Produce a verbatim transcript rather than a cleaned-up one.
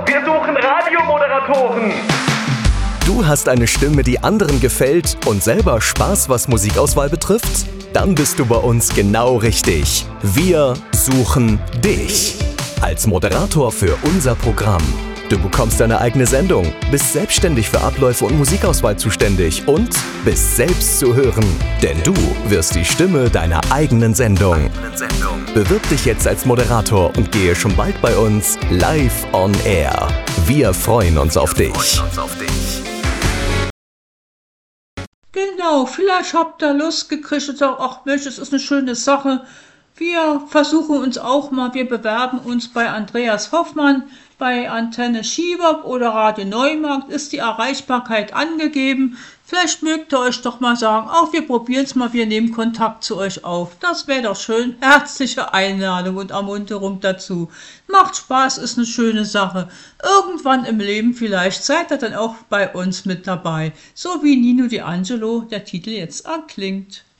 Wir suchen Radiomoderatoren. Du hast eine Stimme, die anderen gefällt und selber Spaß, was Musikauswahl betrifft? Dann bist du bei uns genau richtig. Wir suchen dich als Moderator für unser Programm. Du bekommst deine eigene Sendung, bist selbstständig für Abläufe und Musikauswahl zuständig und bist selbst zu hören. Denn du wirst die Stimme deiner eigenen Sendung. Bewirb dich jetzt als Moderator und gehe schon bald bei uns live on air. Wir freuen uns auf dich. Genau, vielleicht habt ihr Lust gekriegt und sagt, ach Mensch, das ist eine schöne Sache. Wir versuchen uns auch mal, wir bewerben uns bei Andreas Hoffmann, bei Antenne Schiebab oder Radio Neumarkt ist die Erreichbarkeit angegeben. Vielleicht mögt ihr euch doch mal sagen, auch wir probieren es mal, wir nehmen Kontakt zu euch auf. Das wäre doch schön. Herzliche Einladung und Ermunterung dazu. Macht Spaß, ist eine schöne Sache. Irgendwann im Leben vielleicht seid ihr dann auch bei uns mit dabei. So wie Nino D'Angelo der Titel jetzt erklingt.